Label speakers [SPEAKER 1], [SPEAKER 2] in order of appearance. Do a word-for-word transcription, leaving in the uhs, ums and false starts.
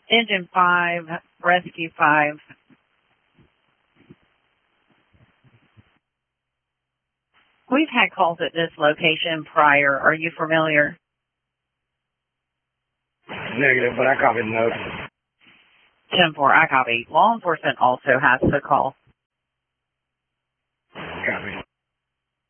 [SPEAKER 1] Engine five, Rescue five. We've had calls at this location prior. Are you familiar?
[SPEAKER 2] Negative, but I copy the note.
[SPEAKER 1] ten four, I copy. Law enforcement also has the call.